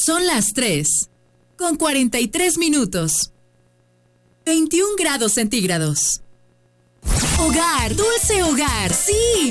Son las 3:43. 21 grados centígrados. Hogar, dulce hogar, sí.